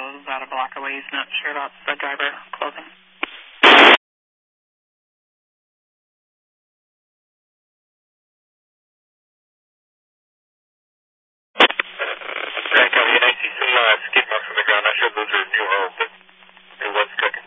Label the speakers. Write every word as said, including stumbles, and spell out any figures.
Speaker 1: is about a block away. He's not sure about the driver closing.
Speaker 2: Grand County, I see some uh, skid marks on the ground. Not sure if those are new or old, but it was cooking.